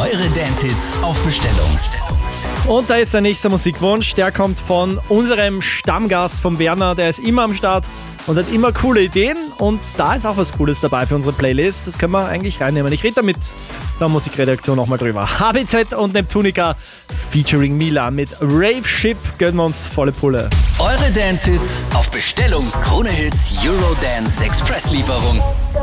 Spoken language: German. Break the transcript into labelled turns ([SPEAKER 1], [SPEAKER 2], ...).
[SPEAKER 1] Eure Dance-Hits auf Bestellung.
[SPEAKER 2] Und da ist der nächste Musikwunsch, der kommt von unserem Stammgast, vom Werner, der ist immer am Start und hat immer coole Ideen und da ist auch was Cooles dabei für unsere Playlist, das können wir eigentlich reinnehmen. Ich rede da mit der Musikredaktion nochmal drüber. HBZ und Neptunica featuring Milan mit Rave Ship gönnen wir uns volle Pulle.
[SPEAKER 1] Eure Dance-Hits auf Bestellung. Krone Hits Eurodance Express Lieferung.